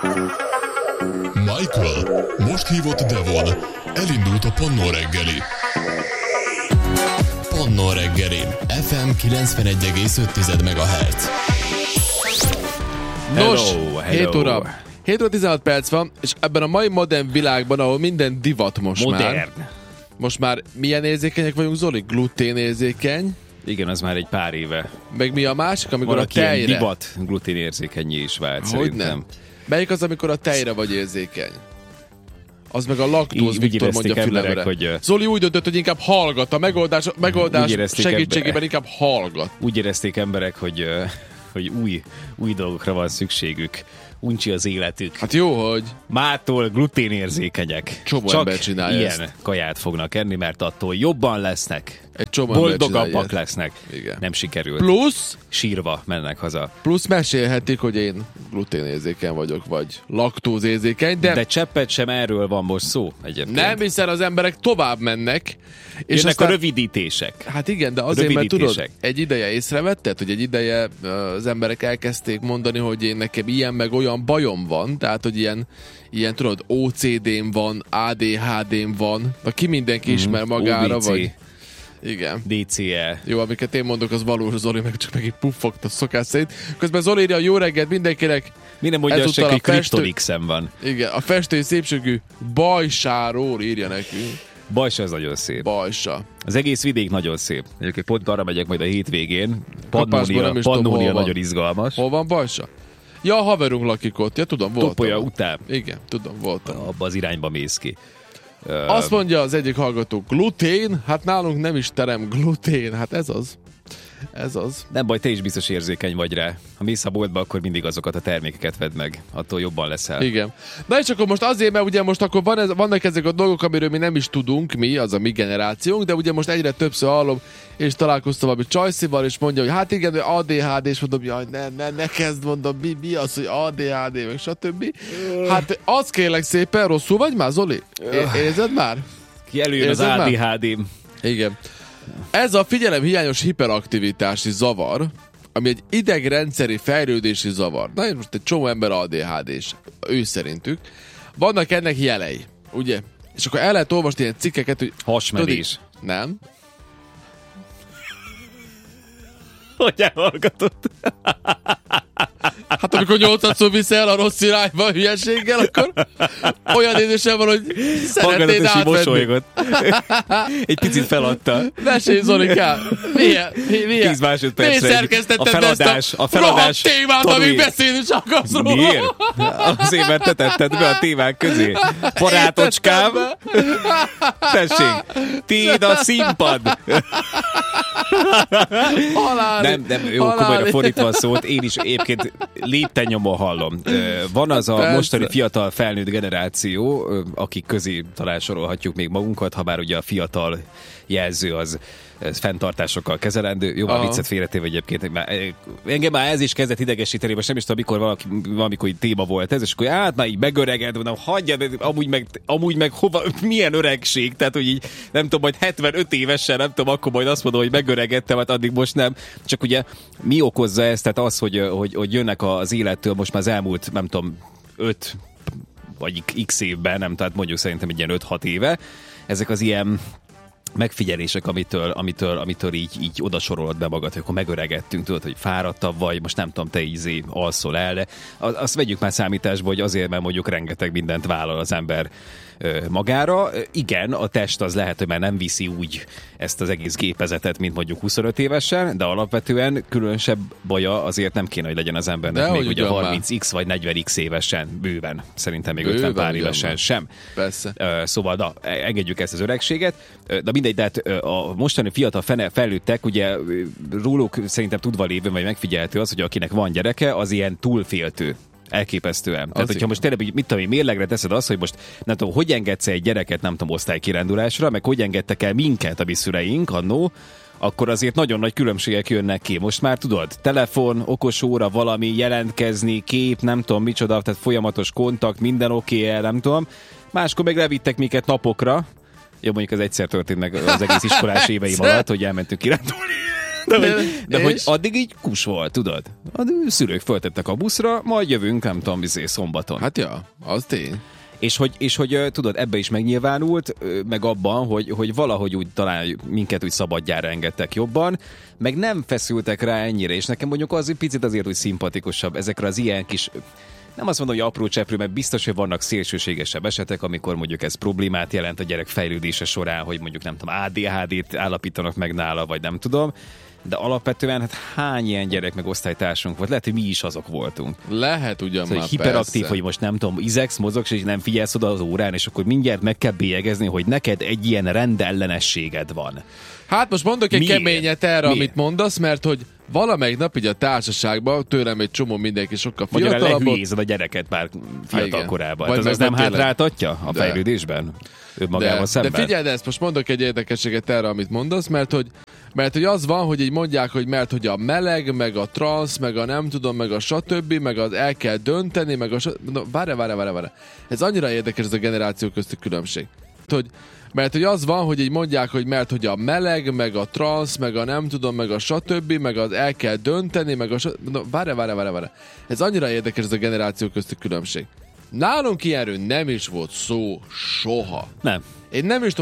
Michael, most hívott Devon. Elindult a Pannó reggeli. Pannó reggeli. FM 91,5 MHz. Nos, 7 óra 16 perc van, és ebben a mai modern világban, ahol minden divat most már milyen érzékenyek vagyunk, Zoli? Gluténérzékeny. Igen, az már egy pár éve. Meg mi a másik, amikor valaki a tejre... divat gluténérzékenyé is vált, szerintem. Nem. Melyik az, amikor a tejre vagy érzékeny? Az meg a laktóz, Viktor mondja fülemre. Hogy... Zoli úgy döntött, hogy inkább hallgat. A megoldás segítségében inkább hallgat. Úgy érezték emberek, hogy új dolgokra van szükségük. Uncsi az életük. Hát jó, hogy... Mától gluténérzékenyek. Csomó csak ember csinálja ilyen ezt. Kaját fognak enni, mert attól jobban lesznek. Egy csomó boldogabbak lesznek. Igen. Nem sikerült. Plusz... Sírva mennek haza. Plusz mesélhetik, hogy én gluténérzékeny vagyok, vagy laktózérzékeny, de... De cseppet sem erről van most szó egyébként. Nem, hiszen az emberek tovább mennek. És jönnek aztán... a rövidítések. Hát igen, de azért, mert tudod, egy ideje észrevetted, hogy egy ideje az emberek elkezdték mondani, hogy én nekem ilyen meg olyan bajom van, tehát, hogy ilyen tudod, OCD-m van, ADHD-m van, ki mindenki ismer magára, OBC. vagy... Igen. DCE. Jó, amiket én mondok, az valós, Zoli meg csak megint puffogta szokás szerint. Közben Zoli írja, jó reggelt mindenkinek. Minden mondja azt csak, hogy Kryptonixem van. Igen, a festői szépségű Bajsáról írja nekünk. Bajsa az nagyon szép. Bajsa. Az egész vidék nagyon szép. Egyébként pont arra megyek majd a hétvégén. Pannónia nagyon izgalmas. Hol van Bajsa? Ja, a haverunk lakik ott. Ja, tudom, voltam. Topolya után. Igen, tudom, voltam. Abba az irányba mész ki. Azt mondja az egyik hallgató, glutén? Hát nálunk nem is terem glutén. Hát ez az. Ez az. Nem baj, te is biztos érzékeny vagy rá. Ha mész a boltba, akkor mindig azokat a termékeket vedd meg. Attól jobban leszel. Igen. Na és akkor most azért, mert ugye most akkor vannak ezek a dolgok, amiről mi nem is tudunk, az a mi generációnk, de ugye most egyre többször hallom, és találkoztam valami csajszival, és mondja, hogy hát igen, hogy ADHD, és mondom, jaj, ne kezd, mondom, mi az, hogy ADHD, meg stb. Hát azt kérlek szépen, rosszul vagy már, Zoli? Érzed már? Ki előjön az ADHD-m. Igen. Ez a figyelemhiányos hiperaktivitási zavar, ami egy idegrendszeri fejlődési zavar. Na, most egy csomó ember ADHD-s, ő szerintük. Vannak ennek jelei, ugye? És akkor el lehet olvasni ilyen cikkeket, hogy... Hasmenés. Nem. Hogy elhallgatott? Hát amikor 8-szor viszel a rossz irányba a hülyeséggel, akkor olyan édesen van, hogy szeretnéd átvenni. Egy picit feladta. Mesélj, Zolikám! Milyen? 10 másodpercre. Miért szerkesztetted ezt a rohadt témát, amíg beszélni csak akarsz róla? Miért? Azért, mert te tetted be a témák közé. Barátocskám. Tessék, tiéd a színpad. Nem, jó, komolyra fordítva a szót, én is egyébként lépten nyomon hallom. Van az a mostani fiatal felnőtt generáció, akik közé talán sorolhatjuk még magunkat, ha bár ugye a fiatal jelző az fenntartásokkal kezelendő. Jó, a viccet félretéve egyébként. Engem már ez is kezdett idegesíteni, most nem is tudom, mikor valamikor téma volt ez, és akkor hát már így megöreged, mondom, hagyjad, amúgy meg hova, milyen öregség, tehát hogy így nem tudom, majd 75 évesen, nem tudom, akkor majd azt mondom, hogy megöregedtem, hát addig most nem. Csak ugye mi okozza ezt, tehát az, hogy jönnek az élettől most már az elmúlt, nem tudom, 5 vagy x évben, nem, tehát mondjuk szerintem egy ilyen 5-6 éve, ezek az ilyen megfigyelések, amitől így oda sorolod be magad, hogy akkor megöregedtünk, tudod, hogy fáradtabb vagy, most nem tudom, te így alszol el, de azt vegyük már számításba, hogy azért, mert mondjuk rengeteg mindent vállal az ember magára. Igen, a test az lehet, hogy már nem viszi úgy ezt az egész gépezetet, mint mondjuk 25 évesen, de alapvetően különösebb baja azért nem kéne, hogy legyen az embernek, még ugye 30x vagy 40x évesen bőven. Szerintem még 50 pár évesen sem. Persze. Szóval, engedjük ezt az öregséget. De mindegy, de hát a mostani fiatal felnőttek, ugye róluk szerintem tudva lévő, vagy megfigyelhető az, hogy akinek van gyereke, az ilyen túlféltő. Elképesztően. Tehát, hogyha most tényleg, mit tudom én, mérlegre teszed azt, hogy most nem tudom, hogy engedsz egy gyereket, nem tudom, osztálykirándulásra, meg hogy engedtek el minket a mi szüleink annó, akkor azért nagyon nagy különbségek jönnek ki. Most már tudod, telefon, okos óra, valami, jelentkezni, kép, nem tudom micsoda, tehát folyamatos kontakt, minden oké, nem tudom. Máskor meg levittek minket napokra. Jó, mondjuk ez egyszer történt meg az egész iskolás éveim alatt, hogy elmentünk kirándulni. De hogy addig így kus volt, tudod? A szülők föltettek a buszra, majd jövünk, nem tudom, szombaton. Hát ja, az tény. És hogy tudod, ebbe is megnyilvánult, meg abban, hogy valahogy úgy talán minket úgy szabadjára engedtek jobban, meg nem feszültek rá ennyire, és nekem mondjuk az egy picit azért úgy szimpatikusabb ezekre az ilyen kis, nem azt mondom, hogy apró cseprő, mert biztos, hogy vannak szélsőségesebb esetek, amikor mondjuk ez problémát jelent a gyerek fejlődése során, hogy mondjuk nem tudom, ADHD-t állapítanak meg nála, vagy nem tudom, de alapvetően hát hány ilyen gyerek meg osztálytársunk volt? Lehet, hogy mi is azok voltunk. Lehet ugyan szóval már, hiperaktív, persze. hogy most nem tudom, izegsz, mozogsz, és nem figyelsz oda az órán, és akkor mindjárt meg kell bélyegezni, hogy neked egy ilyen rendellenességed van. Hát most mondok egy Miért? keményet erre, Miért? amit mondasz, mert hogy valamelyik nap így a társaságban, tőlem egy csomó mindenki sokkal Vagy a fiatalabb. lehülyézed a gyereket már fiatal igen. korában. Vagy Hát az meg nem tényleg. hátráltatja a De. fejlődésben? Ő magával szemben? De figyeld ezt, most mondok egy érdekességet erre, amit mondasz, mert hogy az van, hogy így mondják, hogy mert hogy a meleg, meg a transz, meg a nem tudom, meg a stb., meg az el kell dönteni, meg a várj. Ez annyira érdekes, ez a generáció közti különbség. Mert hogy az van, hogy így mondják, hogy mert hogy a meleg, meg a transz, meg a nem tudom, meg a stb., meg az el kell dönteni, meg a várj. Ez annyira érdekes, ez a generáció közti különbség. Nálunk ilyenről nem is volt szó soha. Nem. Én nem is